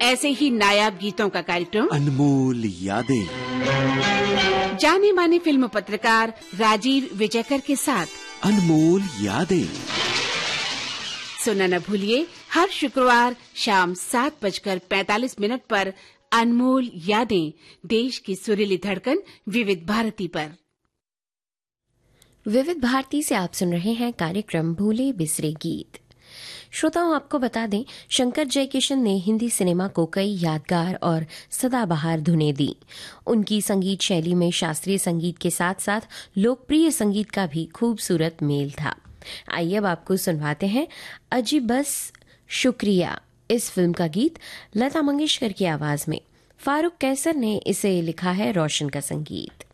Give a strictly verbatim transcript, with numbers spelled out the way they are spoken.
ऐसे ही नायाब गीतों का कार्यक्रम अनमोल यादें, जाने माने फिल्म पत्रकार राजीव विजयकर के साथ अनमोल यादें सुनना न भूलिए हर शुक्रवार शाम सात बजकर पैंतालीस मिनट पर अनमोल यादें, देश की सुरीली धड़कन विविध भारती पर। विविध भारती से आप सुन रहे हैं कार्यक्रम भूले बिसरे गीत। श्रोताओं, आपको बता दें, शंकर जयकिशन ने हिंदी सिनेमा को कई यादगार और सदाबहार धुनें दी। उनकी संगीत शैली में शास्त्रीय संगीत के साथ साथ लोकप्रिय संगीत का भी खूबसूरत मेल था। आइए अब आपको सुनवाते हैं अजी बस शुक्रिया, इस फिल्म का गीत लता मंगेशकर की आवाज में। फारूक कैसर ने इसे लिखा है, रोशन का संगीत।